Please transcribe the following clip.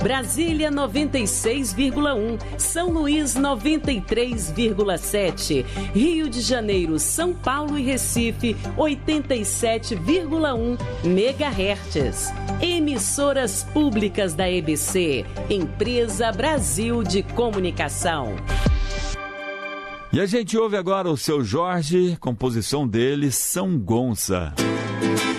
Brasília 96,1, São Luís 93,7, Rio de Janeiro, São Paulo e Recife 87,1 MHz. Emissoras públicas da EBC, Empresa Brasil de Comunicação. E a gente ouve agora o Seu Jorge, composição dele, São Gonça.